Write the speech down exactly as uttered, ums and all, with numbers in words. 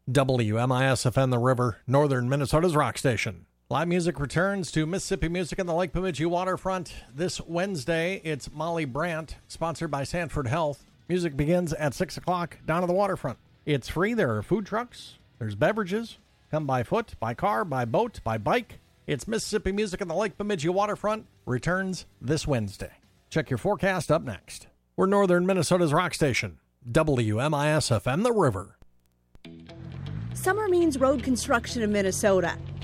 W M I S F M The River, northern Minnesota's rock station. Live music returns to Mississippi Music on the Lake Bemidji waterfront this Wednesday. It's Molly Brandt, sponsored by Sanford Health. Music begins at six o'clock down at the waterfront. It's free. There are food trucks. There's beverages. Come by foot, by car, by boat, by bike. It's Mississippi Music on the Lake Bemidji waterfront. Returns this Wednesday. Check your forecast up next. We're northern Minnesota's rock station. W M I S F M The River. Summer means road construction in Minnesota.